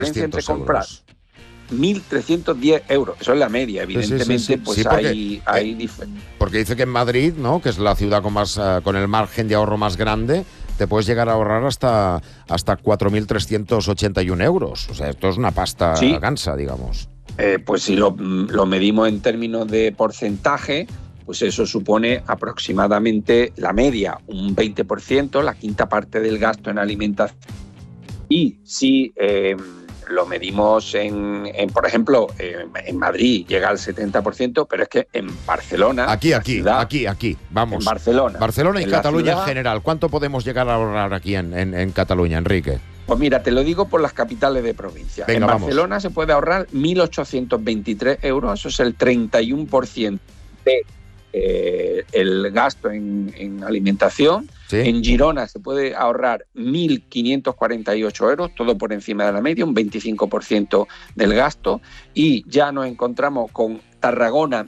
entre comprar 1.310 euros. Eso es la media, evidentemente, pues hay porque dice que en Madrid, ¿no?, que es la ciudad con el margen de ahorro más grande, te puedes llegar a ahorrar hasta 4.381 euros. O sea, esto es una pasta gansa, digamos. Pues si lo medimos en términos de porcentaje, pues eso supone aproximadamente la media, un 20%, la quinta parte del gasto en alimentación. Y si lo medimos por ejemplo, en Madrid llega al 70%, pero es que en Barcelona... Aquí, vamos. En Barcelona. Barcelona y Cataluña en general. ¿Cuánto podemos llegar a ahorrar aquí en Cataluña, Enrique? Pues mira, te lo digo por las capitales de provincia. Venga, en Barcelona se puede ahorrar 1.823 euros, eso es el 31% de el gasto en alimentación. ¿Sí? En Girona se puede ahorrar 1.548 euros, todo por encima de la media, un 25% del gasto. Y ya nos encontramos con Tarragona,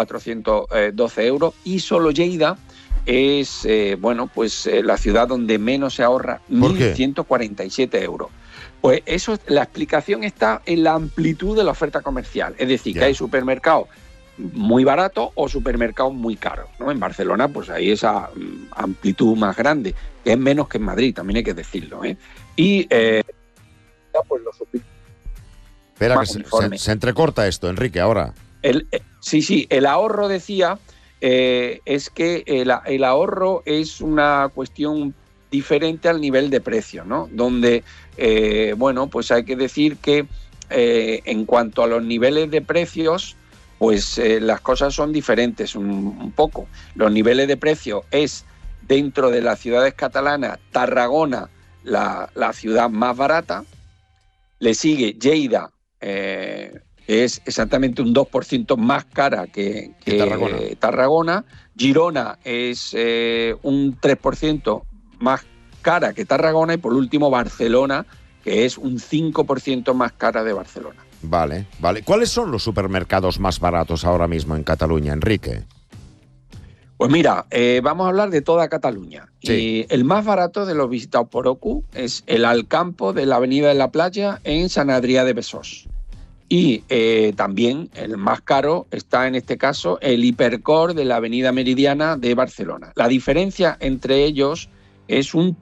1.412 euros. Y solo Lleida es la ciudad donde menos se ahorra, 1.147 euros. Pues la explicación está en la amplitud de la oferta comercial. Es decir, que hay supermercados muy baratos o supermercados muy caros, ¿no? En Barcelona, pues hay esa amplitud más grande, que es menos que en Madrid, también hay que decirlo, ¿eh? Y pues espera, que se entrecorta esto, Enrique, ahora. El ahorro, decía, es que el ahorro es una cuestión diferente al nivel de precio, ¿no? Donde, pues hay que decir que en cuanto a los niveles de precios, pues las cosas son diferentes un poco. Los niveles de precio es dentro de las ciudades catalanas, Tarragona, la ciudad más barata, le sigue Lleida, que es exactamente un 2% más cara que Tarragona. Girona es un 3% más cara que Tarragona, y por último Barcelona, que es un 5% más cara de Barcelona. Vale. ¿Cuáles son los supermercados más baratos ahora mismo en Cataluña, Enrique? Pues mira, vamos a hablar de toda Cataluña. Sí. El más barato de los visitados por OCU es el Alcampo de la Avenida de la Playa en Sant Adrià de Besòs. Y también el más caro está en este caso el Hipercor de la Avenida Meridiana de Barcelona. La diferencia entre ellos es un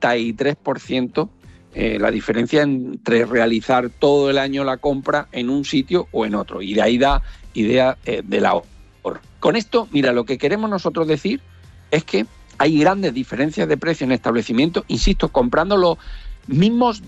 33%. La diferencia entre realizar todo el año la compra en un sitio o en otro. Y de ahí da idea del ahorro. Con esto, mira, lo que queremos nosotros decir es que hay grandes diferencias de precio en establecimientos, insisto, comprando los mismos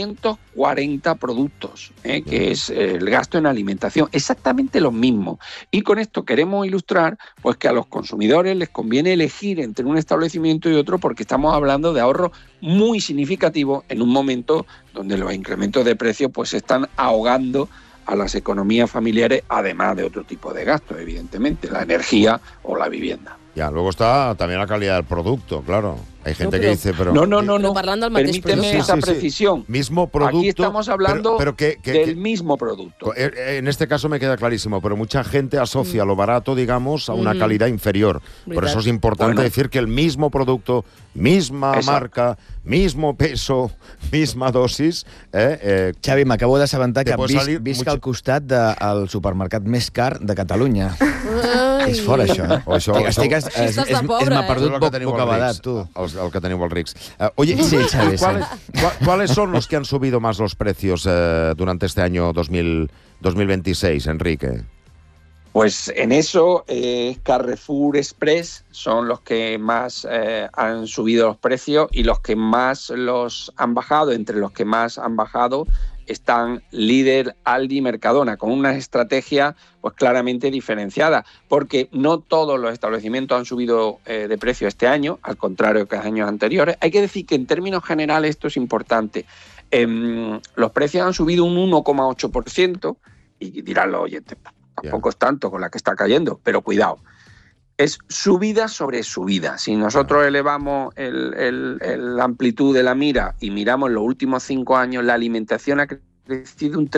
240 productos, que es el gasto en alimentación, exactamente los mismos. Y con esto queremos ilustrar pues que a los consumidores les conviene elegir entre un establecimiento y otro, porque estamos hablando de ahorro muy significativo en un momento donde los incrementos de precios pues están ahogando a las economías familiares, además de otro tipo de gastos, evidentemente, la energía o la vivienda. Ya, luego está también la calidad del producto, claro. Hay gente que dice, pero... No. Parlant del mateix Permíteme esa precisión. Mismo producto. Aquí estamos hablando pero del mismo producto. En este caso me queda clarísimo, pero mucha gente asocia lo barato, digamos, a una calidad inferior. Por eso es importante decir que el mismo producto, misma marca, mismo peso, misma dosis... Xavi, m'acabo d'assabentar que visc al costat del supermercat més car de Catalunya. És fort, això. És m'ha perdut bocabadat, tu. El que teniu els rics. Oye, sí, Xavi, ¿cuáles son los que han subido más los precios durante este año 2026, Enrique? Pues en eso Carrefour Express son los que más han subido los precios, y los que más los han bajado, entre los que más han bajado están Líder, Aldi y Mercadona, con una estrategia pues claramente diferenciada, porque no todos los establecimientos han subido de precio este año, al contrario que años anteriores. Hay que decir que en términos generales esto es importante. Los precios han subido un 1,8%, y dirán los oyentes, tampoco es tanto con la que está cayendo, pero cuidado. Es subida sobre subida. Si nosotros elevamos la amplitud de la mira y miramos los últimos 5 años, la alimentación ha crecido un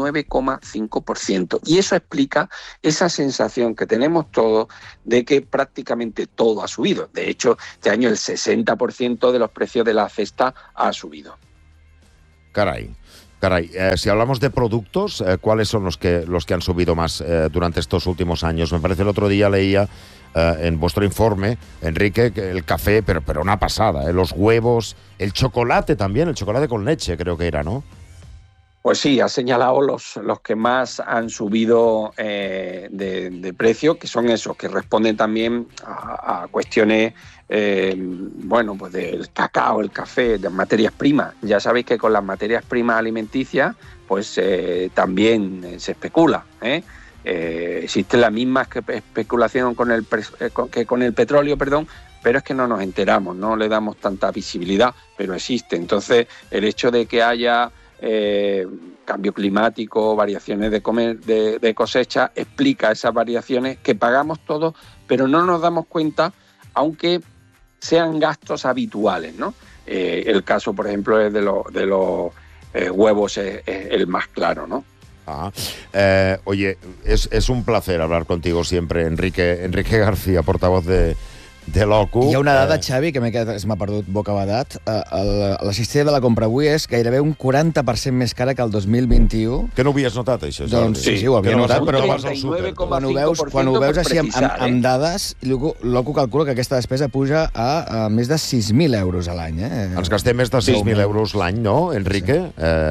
39,5%. Y eso explica esa sensación que tenemos todos de que prácticamente todo ha subido. De hecho, este año el 60% de los precios de la cesta ha subido. Caray. Caray, si hablamos de productos, ¿cuáles son los que han subido más durante estos últimos años? Me parece el otro día leía en vuestro informe, Enrique, que el café, pero una pasada, los huevos, el chocolate también, el chocolate con leche creo que era, ¿no? Pues sí, has señalado los que más han subido de precio, que son esos, que responden también a cuestiones, pues del cacao, el café, de materias primas. Ya sabéis que con las materias primas alimenticias, pues también se especula, existe la misma especulación que con el petróleo, pero es que no nos enteramos, no le damos tanta visibilidad, pero existe. Entonces, el hecho de que haya cambio climático, variaciones de cosecha, explica esas variaciones que pagamos todos, pero no nos damos cuenta, aunque sean gastos habituales, ¿no? El caso, por ejemplo, es de los huevos, es el más claro, ¿no? Oye, es un placer hablar contigo siempre, Enrique García, portavoz de l'OCU. Hi ha una dada, Xavi, que m'ha perdut bocabadat. La cistella de la compra avui és gairebé un 40% més cara que el 2021. Que no ho havies notat, això? Doncs sí, ho havia notat, però quan ho veus així amb dades, l'OCU calcula que aquesta despesa puja a més de 6.000 euros a l'any. Ens gastem més de 6.000 euros l'any, no, Enrique?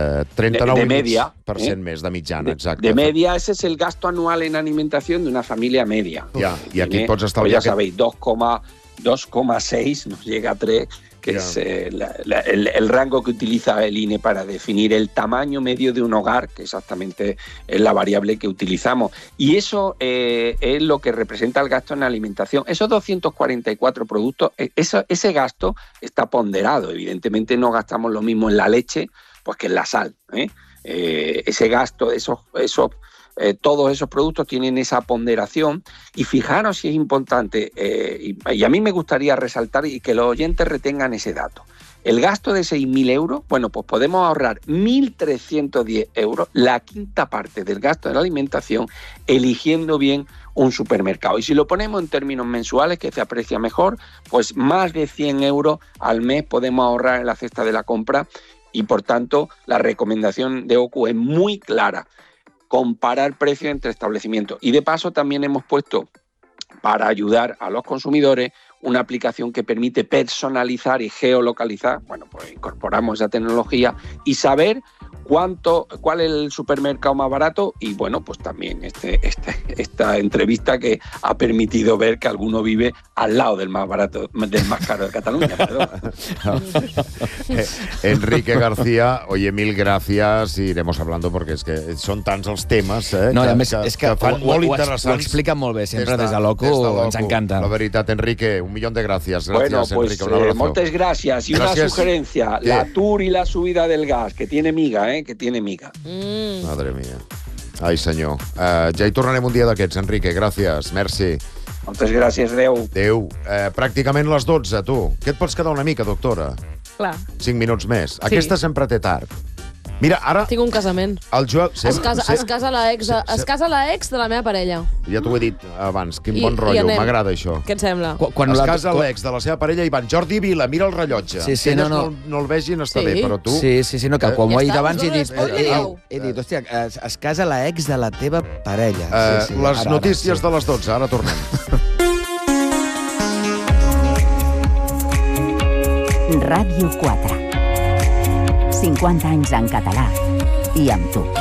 39% més de mitjana, exacte. De media, ese es el gasto anual en alimentación de una familia media. I aquí pots estalviar... Ya sabéis, 2,6, nos llega a 3, que es el rango que utiliza el INE para definir el tamaño medio de un hogar, que exactamente es la variable que utilizamos. Y eso es lo que representa el gasto en alimentación. Esos 244 productos, ese gasto está ponderado. Evidentemente no gastamos lo mismo en la leche pues que en la sal. Ese gasto, todos esos productos tienen esa ponderación, y fijaros si es importante, y a mí me gustaría resaltar y que los oyentes retengan ese dato. El gasto de 6.000 euros, bueno, pues podemos ahorrar 1.310 euros, la quinta parte del gasto de la alimentación, eligiendo bien un supermercado. Y si lo ponemos en términos mensuales, que se aprecia mejor, pues más de 100 euros al mes podemos ahorrar en la cesta de la compra, y por tanto la recomendación de OCU es muy clara: comparar precios entre establecimientos. Y de paso también hemos puesto, para ayudar a los consumidores, una aplicación que permite personalizar y geolocalizar. Bueno, pues incorporamos esa tecnología y saber cuál es el supermercado más barato, y bueno, pues también esta entrevista que ha permitido ver que alguno vive al lado del más barato, del más caro de Cataluña. Enrique García, oye, mil gracias, y iremos hablando porque es que son tants els temes no, a més, és que fan molt interessants. Ho explica molt bé, sempre des de l'OCU, ens encanta. La veritat, Enrique, 1.000.000 de gracias. Bueno, pues muchas gracias. Y una sugerencia, la Tour y la subida del gas, que tiene miga, que tiene miga. Madre mía. Ai, senyor. Ja hi tornarem un dia d'aquests, Enrique. Gràcies. Merci. Moltes gràcies, adeu. Adeu. Pràcticament les 12, tu. Què et pots quedar una mica, doctora? Clar. 5 minuts més. Sí. Aquesta sempre té tard. Mira, ara... Tinc un casament. El Joel... Es casa la ex de la meva parella. Ja t'ho he dit abans, quin bon rotllo, m'agrada això. Què et sembla? Quan es casa l'ex de la seva parella i van Jordi Vila, mira el rellotge. Sí, no el vegin, està bé, però tu... Sí, no, que quan ho he dit abans he dit, hòstia, es casa la ex de la teva parella. Les notícies de les 12, ara tornem. Ràdio 4. 50 anys en català i amb tu.